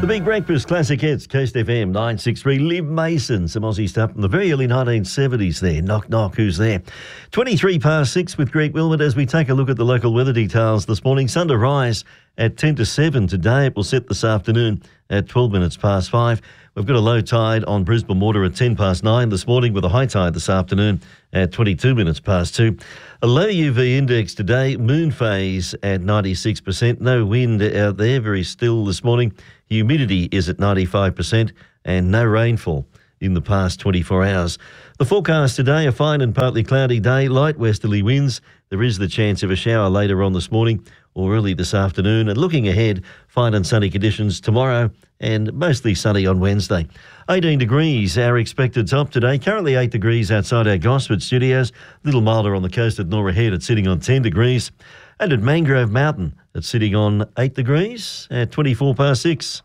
The Big Breakfast Classic Hits, Coast FM 963. Liv Mason, some Aussie stuff from the very early 1970s there. Knock, knock, who's there? 23 past 6 with Greg Wilmot as we take a look at the local weather details this morning. Sun to rise at 10 to 7 today. It will set this afternoon at 12 minutes past 5. We've got a low tide on Brisbane Water at 10 past 9 this morning with a high tide this afternoon at 22 minutes past 2. A low UV index today, moon phase at 96%. No wind out there, very still this morning. Humidity is at 95% and no rainfall in the past 24 hours. The forecast today, a fine and partly cloudy day, light westerly winds. There is the chance of a shower later on this morning or early this afternoon. And looking ahead, fine and sunny conditions tomorrow and mostly sunny on Wednesday. 18 degrees, our expected top today. Currently 8 degrees outside our Gosford studios. A little milder on the coast at Norah Head. It's sitting on 10 degrees. And at Mangrove Mountain, it's sitting on 8 degrees at 24 past 6.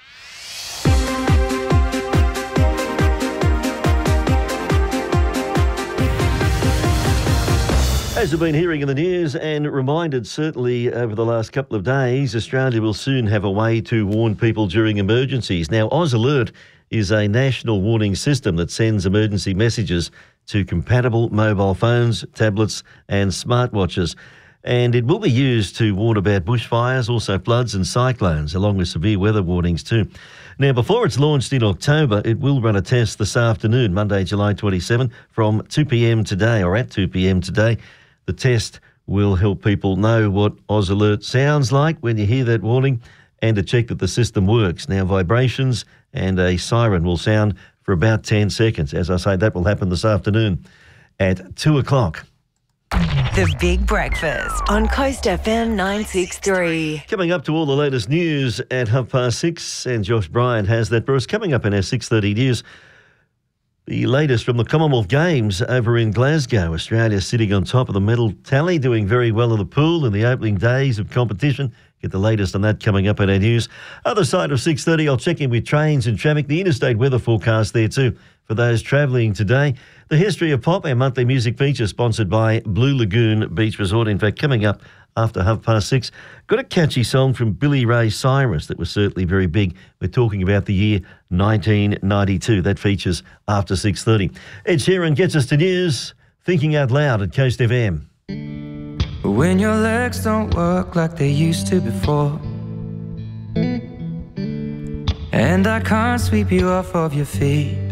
As we've been hearing in the news and reminded certainly over the last couple of days, Australia will soon have a way to warn people during emergencies. Now, Oz Alert is a national warning system that sends emergency messages to compatible mobile phones, tablets and smartwatches. And it will be used to warn about bushfires, also floods and cyclones, along with severe weather warnings too. Now, before it's launched in October, it will run a test this afternoon, Monday, July 27, from 2 p.m. today, or at 2 p.m. today. The test will help people know what Oz Alert sounds like when you hear that warning and to check that the system works. Now, vibrations and a siren will sound for about 10 seconds. As I say, that will happen this afternoon at 2 o'clock. The Big Breakfast on Coast FM 963. Coming up to all the latest news at 6:30, and Josh Bryant has that for us. Coming up in our 6:30 news, the latest from the Commonwealth Games over in Glasgow. Australia sitting on top of the medal tally, doing very well in the pool in the opening days of competition. Get the latest on that coming up in our news. Other side of 6:30, I'll check in with trains and traffic, the interstate weather forecast there too for those travelling today. The History of Pop, our monthly music feature sponsored by Blue Lagoon Beach Resort. In fact, coming up after 6:30, got a catchy song from Billy Ray Cyrus that was certainly very big. We're talking about the year 1992. That features after 6:30. Ed Sheeran gets us to news, thinking out loud at Coast FM. When your legs don't work like they used to before, and I can't sweep you off of your feet,